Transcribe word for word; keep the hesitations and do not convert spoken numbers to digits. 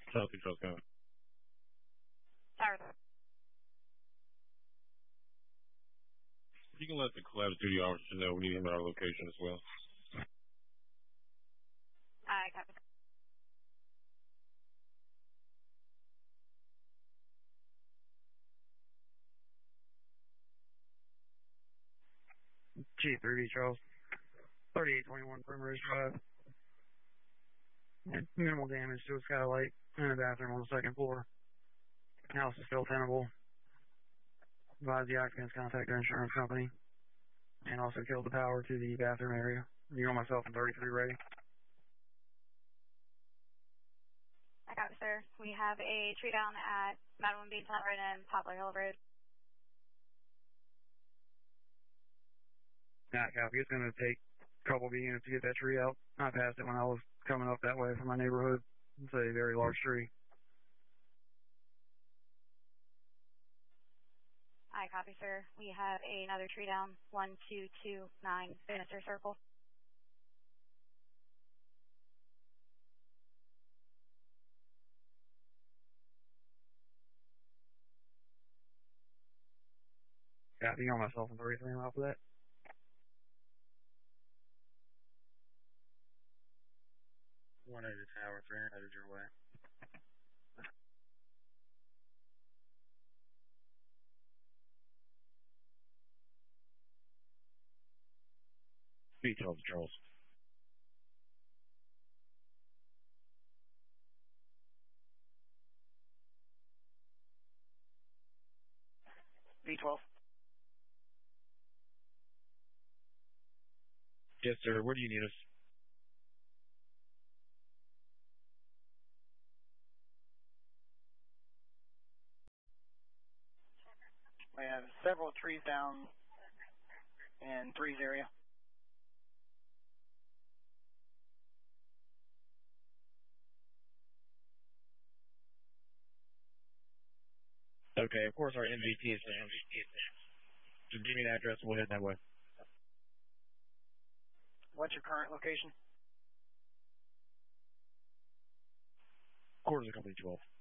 Charles two, Charles County. Tower. You can let the collab studio officer know we need him at our location as well. I copy. G three B, Charles. thirty-eight twenty-one Primrose Drive. Yeah, minimal damage to a skylight and a bathroom on the second floor. House is still tenable. Advise the occupants contact their insurance company. And also killed the power to the bathroom area. You know myself and thirty-three ready. I got it, sir. We have a tree down at Madeline Beach Tower and Poplar Hill Road. Not copy. It's going to take a couple of units to get that tree out. I passed it when I was coming up that way from my neighborhood. It's a very large tree. I copy, sir. We have another tree down, one two two nine Bannister Circle. Copy on myself and thirty-three off of that. one eighty Tower, three hundred headed your way. Speed, Charles Charles. B twelve. Yes, sir. Where do you need us? We have several trees down in threes area. Okay, of course our M V P is there. Just give me the address and we'll head that way. What's your current location? Quarters of Company twelve.